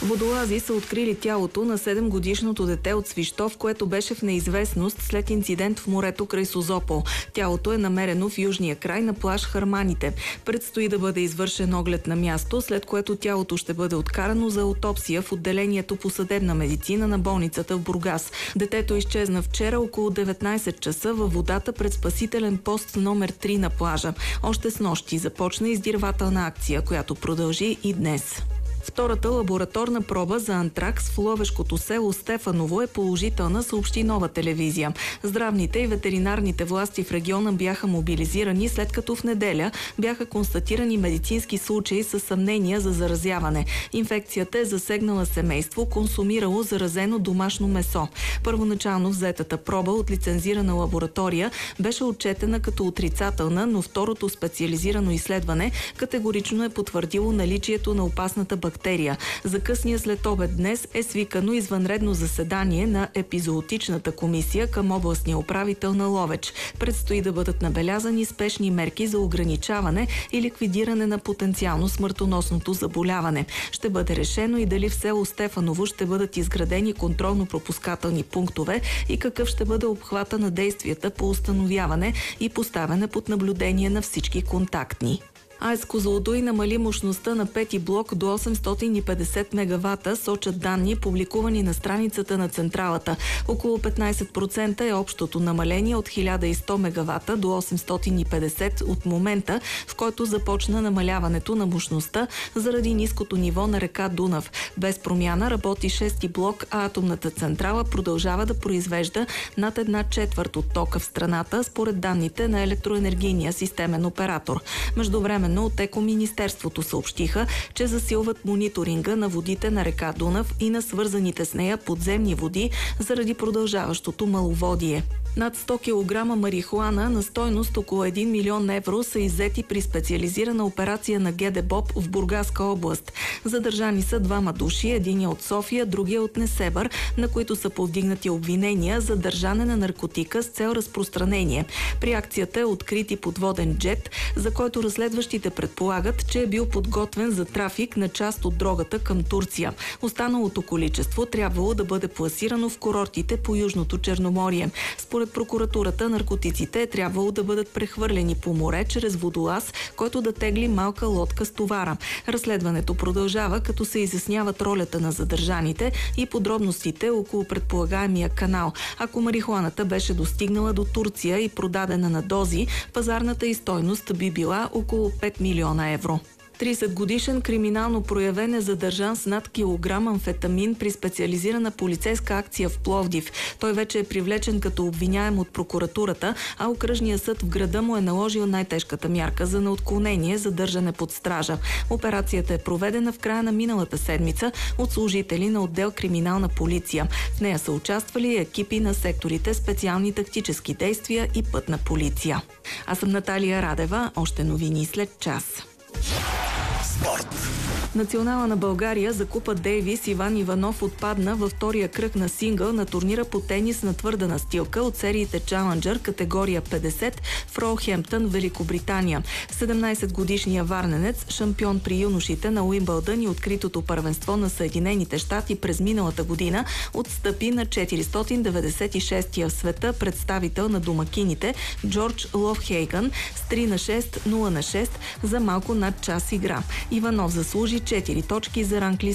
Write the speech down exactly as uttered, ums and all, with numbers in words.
Водолази са открили тялото на седемгодишното дете от Свищов, което беше в неизвестност след инцидент в морето край Созопол. Тялото е намерено в южния край на плаж Харманите. Предстои да бъде извършен оглед на място, след което тялото ще бъде откарано за аутопсия в отделението по съдебна медицина на болницата в Бургас. Детето изчезна вчера около деветнайсет часа във водата пред спасителен пост номер три на плажа. Още снощи започна издирвателна акция, която продължи и днес. Втората лабораторна проба за антракс в ловешкото село Стефаново е положителна, съобщи Нова телевизия. Здравните и ветеринарните власти в региона бяха мобилизирани, след като в неделя бяха констатирани медицински случаи с съмнения за заразяване. Инфекцията е засегнала семейство, консумирало заразено домашно месо. Първоначално взетата проба от лицензирана лаборатория беше отчетена като отрицателна, но второто специализирано изследване категорично е потвърдило наличието на опасната бактерия. бактерия. За късния след обед днес е свикано извънредно заседание на епизоотичната комисия към областния управител на Ловеч. Предстои да бъдат набелязани спешни мерки за ограничаване и ликвидиране на потенциално смъртоносното заболяване. Ще бъде решено и дали в село Стефаново ще бъдат изградени контролно-пропускателни пунктове и какъв ще бъде обхвата на действията по установяване и поставяне под наблюдение на всички контактни. АЕЦ Козлодуй намали мощността на пети блок до осемстотин и петдесет мегавата, сочат данни, публикувани на страницата на централата. Около петнайсет процента е общото намаление от хиляда и сто мегавата до осемстотин и петдесет от момента, в който започна намаляването на мощността заради ниското ниво на река Дунав. Без промяна работи шести блок, а атомната централа продължава да произвежда над една четвърт от тока в страната, според данните на електроенергийния системен оператор. Междувременно от Екоминистерството съобщиха, че засилват мониторинга на водите на река Дунав и на свързаните с нея подземни води заради продължаващото маловодие. Над сто килограма марихуана на стойност около един милион евро са иззети при специализирана операция на ГДБОП в Бургаска област. Задържани са двама души, единия от София, другия от Несебър, на които са повдигнати обвинения за държане на наркотика с цел разпространение. При акцията е открит и подводен джет, за който разследващите предполагат, че е бил подготвен за трафик на част от дрогата към Турция. Останалото количество трябвало да бъде пласирано в курортите по Южното Черноморие. Според прокуратурата, наркотиците е трябвало да бъдат прехвърлени по море чрез водолаз, който да тегли малка лодка с товара. Разследването продължава, като се изясняват ролята на задържаните и подробностите около предполагаемия канал. Ако марихуаната беше достигнала до Турция и продадена на дози, пазарната й стойност би била около пет милиона евро. трийсет годишен криминално проявен е задържан с над килограм амфетамин при специализирана полицейска акция в Пловдив. Той вече е привлечен като обвиняем от прокуратурата, а окръжният съд в града му е наложил най-тежката мярка за неотклонение задържане под стража. Операцията е проведена в края на миналата седмица от служители на отдел криминална полиция. В нея са участвали екипи на секторите специални тактически действия и пътна полиция. Аз съм Наталия Радева. Още новини след час. Спорт. Национала на България за Купа Дейвис Иван Иванов отпадна във втория кръг на сингъл на турнира по тенис на твърда настилка от сериите Чаленджър категория петдесет в Роухемптън, Великобритания. седемнайсетгодишният варненец, шампион при юношите на Уимбълдън и откритото първенство на Съединените щати през миналата година, отстъпи на четиристотин деветдесет и шести в света представител на домакините Джордж Ловхейгън с три на шест, нула на шест за малко над час игра. Иванов заслужи четири точки за ранглиста